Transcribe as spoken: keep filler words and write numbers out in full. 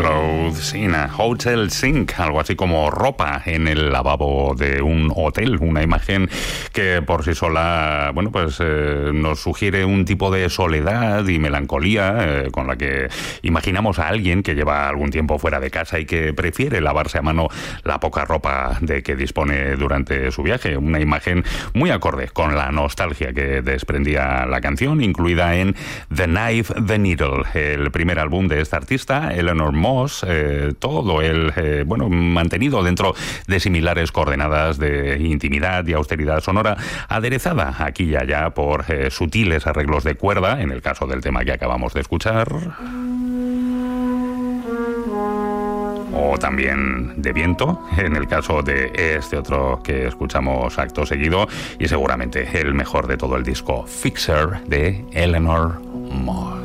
Clothes in a Hotel Sink, algo así como ropa en el lavabo de un hotel, una imagen que por sí sola, bueno, pues eh, nos sugiere un tipo de soledad y melancolía eh, con la que imaginamos a alguien que lleva algún tiempo fuera de casa y que prefiere lavarse a mano la poca ropa de que dispone durante su viaje. Una imagen muy acorde con la nostalgia que desprendía la canción, incluida en The Knife, The Needle, el primer álbum de esta artista, Eleanor Moss, eh, todo el, eh, bueno, mantenido dentro de similares coordenadas de intimidad y austeridad sonora, aderezada aquí y allá por eh, sutiles arreglos de cuerda, en el caso del tema que acabamos de escuchar, o también de viento, en el caso de este otro que escuchamos acto seguido, y seguramente el mejor de todo el disco, Fixer, de Eleanor Moss.